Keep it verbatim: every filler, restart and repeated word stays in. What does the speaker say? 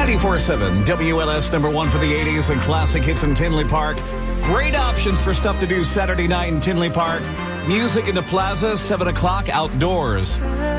ninety-four point seven W L S, number one for the eighties and classic hits in Tinley Park. Great options for stuff to do Saturday night in Tinley Park. Music in the plaza, seven o'clock outdoors.